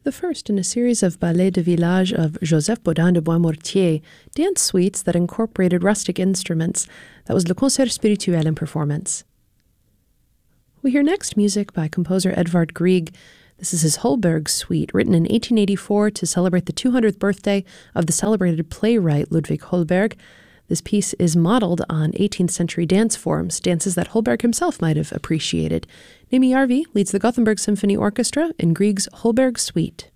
The first in a series of ballets de village of Joseph Bodin de Boismortier, dance suites that incorporated rustic instruments. That was Le Concert Spirituel in performance. We hear next music by composer Edvard Grieg. This is his Holberg Suite, written in 1884 to celebrate the 200th birthday of the celebrated playwright Ludwig Holberg. This piece is modeled on 18th century dance forms, dances that Holberg himself might have appreciated. Nimi Järvi leads the Gothenburg Symphony Orchestra in Grieg's Holberg Suite.